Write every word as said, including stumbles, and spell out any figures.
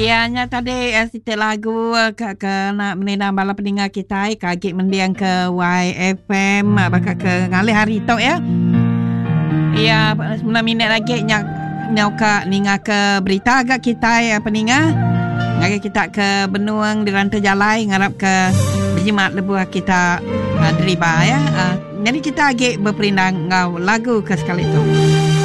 Ianya tadi uh, cerita lagu uh, ke, ke nak menendang bala pendengar kita eh, kagik mendiang ke Y F M uh, bakal ke ngalih hari tu ya. Ya, sembilan minit lagi nyak nyauka ninga ke berita agak kita ya pendengar. Ngari kita ke Benuang di Rantai Jalai ngarap ke berjimat lebuh kita uh, deriba ya. Uh, jadi kita agak berperindang ngau lagu ke sekali tu.